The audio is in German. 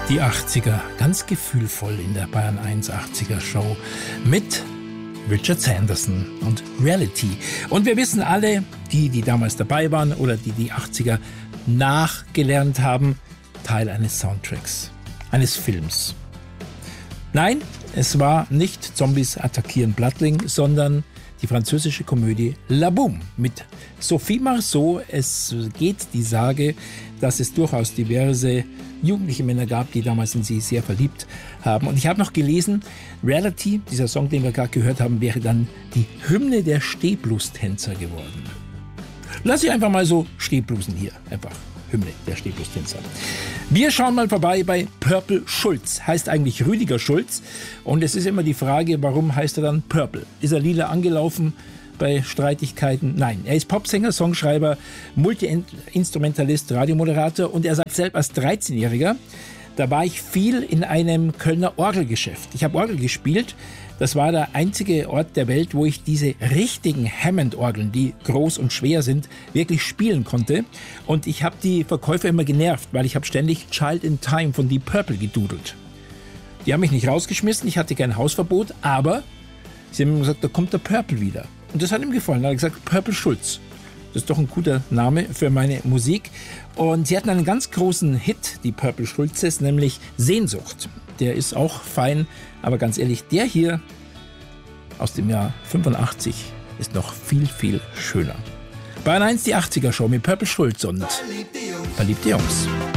Die 80er, ganz gefühlvoll in der Bayern 1 80er Show mit Richard Sanderson und Reality. Und wir wissen alle, die damals dabei waren oder die 80er nachgelernt haben, Teil eines Soundtracks, eines Films. Nein, es war nicht Zombies attackieren Blattling, sondern die französische Komödie La Boum mit Sophie Marceau. Es geht die Sage, dass es durchaus diverse jugendliche Männer gab, die damals in sie sehr verliebt haben. Und ich habe noch gelesen, Reality, dieser Song, den wir gerade gehört haben, wäre dann die Hymne der Stehblues-Tänzer geworden. Lass ich einfach mal so Stehblusen hier, einfach Hymne der Stehblues-Tänzer. Wir schauen mal vorbei bei Purple Schulz. Heißt eigentlich Rüdiger Schulz. Und es ist immer die Frage, warum heißt er dann Purple? Ist er lila angelaufen bei Streitigkeiten? Nein, er ist Popsänger, Songschreiber, Multi-Instrumentalist, Radiomoderator. Und er sagt selbst als 13-Jähriger, da war ich viel in einem Kölner Orgelgeschäft. Ich habe Orgel gespielt. Das war der einzige Ort der Welt, wo ich diese richtigen Hammond-Orgeln, die groß und schwer sind, wirklich spielen konnte. Und ich habe die Verkäufer immer genervt, weil ich habe ständig Child in Time von Deep Purple gedudelt. Die haben mich nicht rausgeschmissen, ich hatte kein Hausverbot, aber sie haben mir gesagt, da kommt der Purple wieder. Und das hat ihm gefallen. Da hat er gesagt, Purple Schulz. Das ist doch ein guter Name für meine Musik. Und sie hatten einen ganz großen Hit, die Purple Schulzes, nämlich Sehnsucht. Der ist auch fein, aber ganz ehrlich, der hier aus dem Jahr 85 ist noch viel, viel schöner. Bayern 1, die 80er Show mit Purple Schulz und Verliebte Jungs.